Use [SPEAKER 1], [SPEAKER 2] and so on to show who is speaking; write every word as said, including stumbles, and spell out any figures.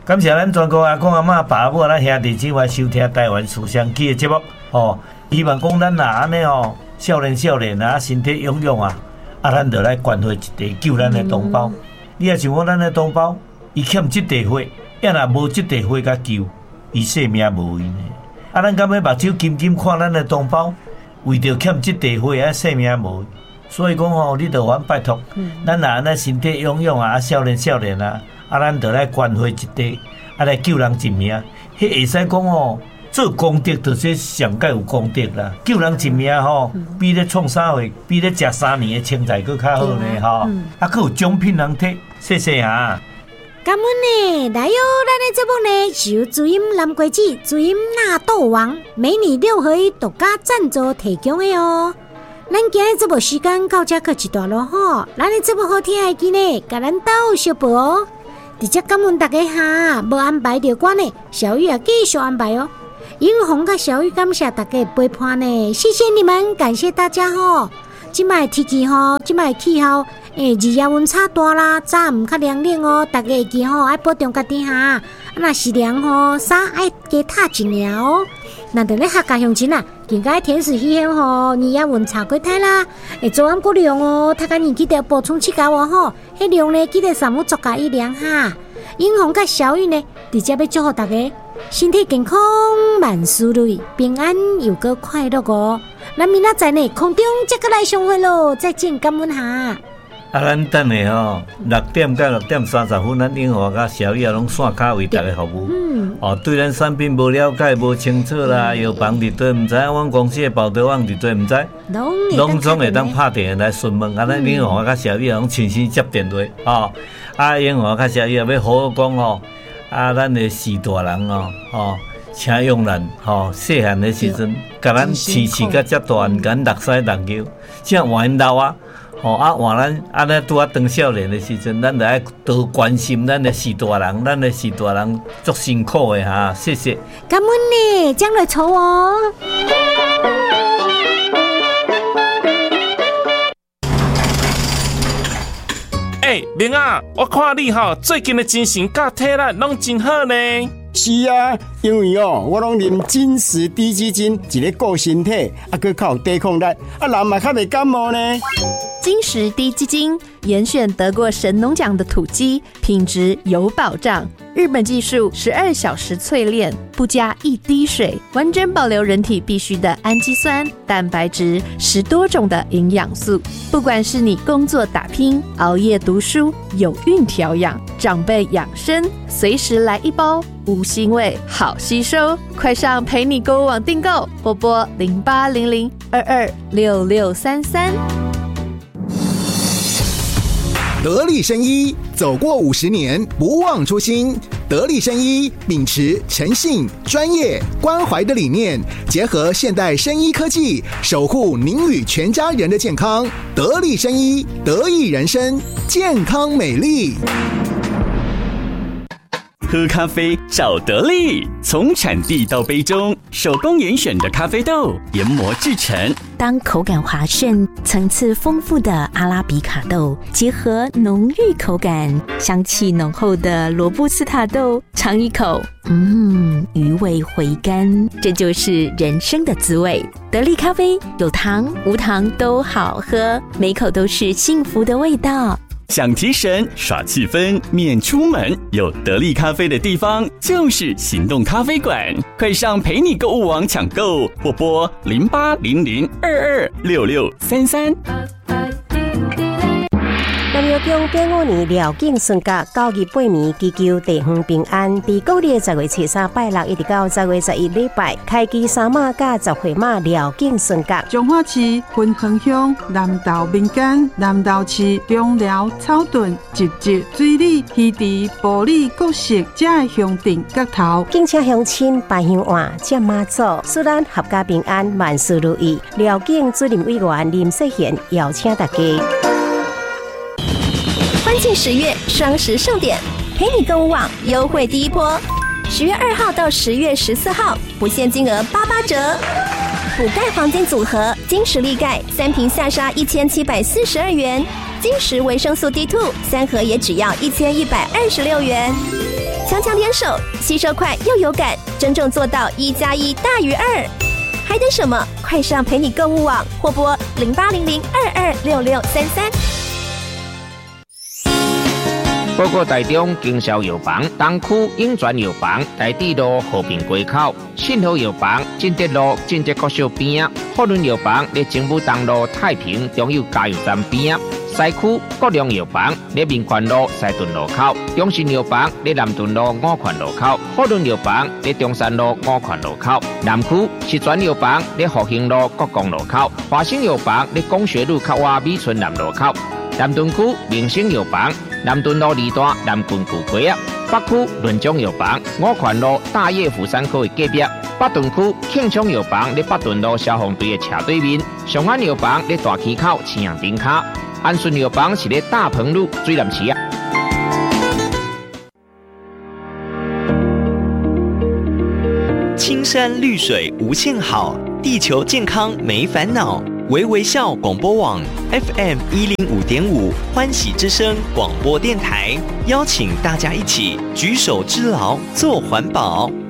[SPEAKER 1] 感谢咱全国阿公阿嬷、爸母、咱兄弟姊妹收听台湾思想记的节目哦。希望讲咱若安尼哦，少年少年啊，身体勇勇啊，啊，咱就来关怀一地救咱的同胞。嗯、你也想讲咱的同胞，伊欠这地火，也若无这地火甲救，伊性命无因的。啊，咱敢要目睭金金看咱的同胞，为着欠这地火啊，性命无。所以讲吼，你着阮拜托，嗯、咱若安尼身体勇勇啊，少年少年啊，啊，咱着来关怀一地，啊，来救人一命。迄会使讲吼。做功德就是上界有功德啦，救人一命吼，比咧创啥货，比咧食三年的青菜佫较好呢吼，嗯、啊，佫有奖品通摕，谢谢哈。
[SPEAKER 2] 感恩呢，来哟，咱的节目呢是由主音蓝桂子、主音纳豆王、美女六合一独家赞助提供的哦。咱今日节目时间到这告一段落吼，咱的节目好听的记呢，甲咱斗小报哦。直接感恩大家哈，无安排着关呢，小玉也继续安排哦。英红跟小玉感谢大家的陪伴呢，谢谢你们，感谢大家吼。即摆天气吼，即摆气候，诶，日夜温差大啦，早唔较凉凉哦，大家会记吼，爱保重家己哈。啊，若是凉吼，衫爱加脱一领哦。那等咧客家乡亲啊，更加天时气候吼，日夜温差过太啦，会早晚过凉哦。大家你记得补充七胶哦吼，迄凉呢记得三五足加一两哈。英红跟小玉呢，直接要祝福大家。身体健康，万事如意，平安又个快乐哦！咱明仔载呢，空中再个来相会咯，再见，感恩下。啊，
[SPEAKER 1] 咱等下吼，六点到六点三十分，咱英华甲小玉拢线卡为大家服务。嗯。哦，对咱产品无了解、无清楚啦，药房伫对唔知，阮公司的报道网伫对唔知，拢总会当拍电话来询问。啊，咱英华甲小玉拢亲身接电话。哦，啊，英华甲小玉要好好讲哦。啊，咱的四大人哦，吼，请用咱吼，细汉的时阵，甲咱饲饲甲遮大，甲咱六西六球，正换因老啊，吼啊换咱啊咧拄啊当少年的时阵，咱就爱多关心咱的四大人，咱的四大人足辛苦的哈，谢谢。
[SPEAKER 2] 感恩呢，将来抽哦。
[SPEAKER 3] 哎、欸，明啊，我看你吼最近的精神甲体力拢真好呢。
[SPEAKER 4] 是啊，因为哦，我拢啉金石低基金，一个顾身体，啊，佮较有抵抗力，啊，人嘛较袂感冒呢。
[SPEAKER 5] 金石低基金严选得过神农奖的土鸡，品质有保障。日本技术十二小时淬炼，不加一滴水，完整保留人体必需的氨基酸、蛋白质，十多种的营养素。不管是你工作打拼、熬夜读书、有孕调养、长辈养生，随时来一包，无腥味，好吸收。快上陪你购物网订购，拨拨零八零零二二六六三三。
[SPEAKER 6] 得力生医走过五十年，不忘初心。得力生医秉持诚信、专业、关怀的理念，结合现代生医科技，守护您与全家人的健康。得力生医，得益人生，健康美丽。
[SPEAKER 7] 喝咖啡找得力，从产地到杯中，手工严选的咖啡豆研磨制成。
[SPEAKER 8] 当口感滑顺、层次丰富的阿拉比卡豆结合浓郁口感、香气浓厚的罗布斯塔豆，尝一口，嗯，余味回甘，这就是人生的滋味。得力咖啡有糖无糖都好喝，每口都是幸福的味道。
[SPEAKER 7] 想提神耍气氛免出门，有得力咖啡的地方就是行动咖啡馆。快上陪你购物网抢购，或拨零八零零二二六六三三。
[SPEAKER 9] 南药宫第五年廖景顺甲九月八暝祈求地方平安。伫旧历十月初三拜六一直到十月十一礼拜，开基三马甲十岁马廖景顺甲。
[SPEAKER 10] 彰化市分恒乡南投民间南投市中寮草屯集集水里鱼池埔里各式遮的乡镇角头，
[SPEAKER 9] 敬请乡亲拜香案接妈祖，祝咱合家平安，万事如意。廖景主任委员林世贤邀请大家。
[SPEAKER 5] 欢庆十月双十盛典，陪你购物网优惠第一波，十月二号到十月十四号，不限金额八八折。补钙黄金组合，金石力钙三瓶下杀一千七百四十二元，金石维生素 D 二 三盒也只要一千一百二十六元。
[SPEAKER 11] 强强联手，吸收快又有感，真正做到一加一大于二。还等什么？快上陪你购物网或拨零八零零二二六六三三。
[SPEAKER 12] 报告台中经销药房东区永泉药房台地路和平街口，信和药房进德路进德国小边，福伦药房在政府东路太平中油加油站边。西区国良药房在民权路西屯路口，中信药房在南屯路五权路口，福伦药房在中山路五权路口，南区石泉药房在复兴路国光路口，华兴药房在工学路靠外美村南路口，南屯区明星药房南屯路二段南郡古街啊，北区润中药房五权路大业福山科的隔壁，北屯区庆昌药房在北屯路消防队的斜对面，上安药房在大溪口青阳顶卡。安顺药房是咧大鹏路水南市啊。
[SPEAKER 13] 青山绿水无限好，地球健康没烦恼。微微笑广播网 F M 一零五点五欢喜之声广播电台，邀请大家一起举手之劳做环保。